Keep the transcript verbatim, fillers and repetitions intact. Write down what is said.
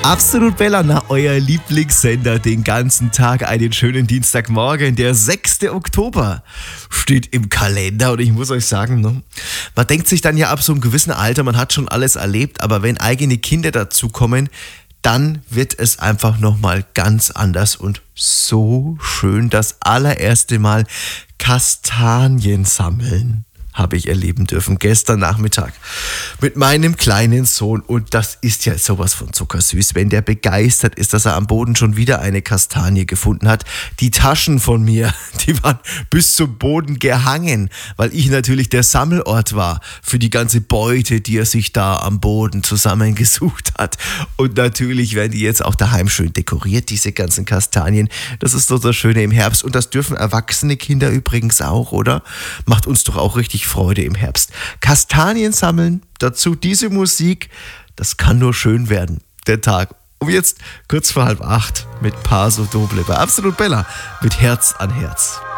Absolut Bella, na, euer Lieblingssender den ganzen Tag. Einen schönen Dienstagmorgen, der sechster Oktober steht im Kalender und ich muss euch sagen, ne, man denkt sich dann ja ab so einem gewissen Alter, man hat schon alles erlebt, aber wenn eigene Kinder dazukommen, dann wird es einfach nochmal ganz anders und so schön. Das allererste Mal Kastanien sammeln habe ich erleben dürfen, gestern Nachmittag mit meinem kleinen Sohn. Und das ist ja sowas von zuckersüß, wenn der begeistert ist, dass er am Boden schon wieder eine Kastanie gefunden hat. Die Taschen von mir, die waren bis zum Boden gehangen, weil ich natürlich der Sammelort war für die ganze Beute, die er sich da am Boden zusammengesucht hat. Und natürlich werden die jetzt auch daheim schön dekoriert, diese ganzen Kastanien. Das ist doch das Schöne im Herbst. Und das dürfen erwachsene Kinder übrigens auch, oder? Macht uns doch auch richtig Freude im Herbst. Kastanien sammeln, dazu diese Musik, das kann nur schön werden, der Tag. Und jetzt kurz vor halb acht mit Paso Doble bei Absolut Bella mit Herz an Herz.